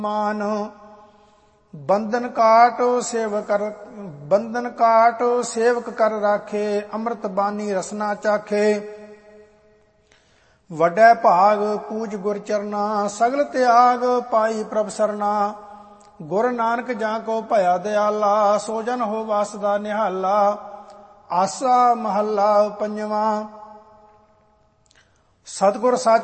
ਮਾਨ। ਬੰਧਨ ਕਾਟ ਸੇਵਕ ਕਰ ਰਾਖੇ, ਅੰਮ੍ਰਿਤ ਬਾਣੀ ਰਸਨਾ ਚਾਖੇ। ਵੱਡਾ ਭਾਗ ਪੂਜ ਗੁਰ ਚਰਨਾ, ਸਗਲ ਤਿਆਗ ਪਾਈ ਪ੍ਰਭ ਸਰਨਾ। ਗੁਰ ਨਾਨਕ ਜਾਂ ਕੋ ਭਇਆ ਦਿਆਲਾ, ਸੋ ਜਨ ਹੋ ਵਾਸਦਾ ਨਿਹਾਲਾ। ਆਸਾ ਮਹੱਲਾ ਪੰਜਵਾਂ। ਸਤਿਗੁਰ ਸੱਚ